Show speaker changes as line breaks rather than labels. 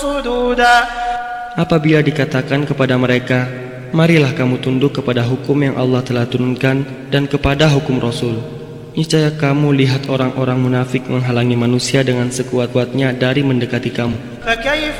Apabila dikatakan kepada mereka, marilah kamu tunduk kepada hukum yang Allah telah turunkan dan kepada hukum Rasul, niscaya kamu lihat orang-orang munafik menghalangi manusia dengan sekuat-kuatnya dari mendekati kamu.
فكيف